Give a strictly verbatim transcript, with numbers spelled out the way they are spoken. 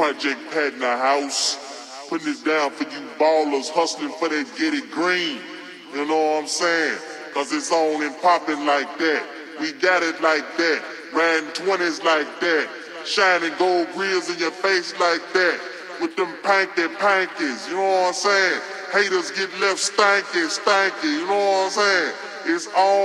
Project Pat in the house, putting it down for you ballers hustling for that get it green. You know what I'm saying? Cause it's on and popping like that. We got it like that. Riding twenties like that. Shining gold grills in your face like that. With them panky pankies. You know what I'm saying? Haters get left stanky, stanky. You know what I'm saying? It's on.